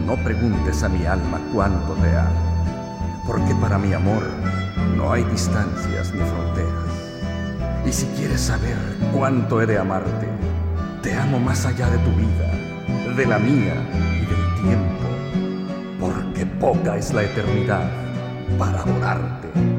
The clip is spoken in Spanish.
no preguntes a mi alma cuánto te amo, porque para mi amor no hay distancias ni fronteras. Y si quieres saber cuánto he de amarte, te amo más allá de tu vida, de la mía y del tiempo, porque poca es la eternidad para adorarte.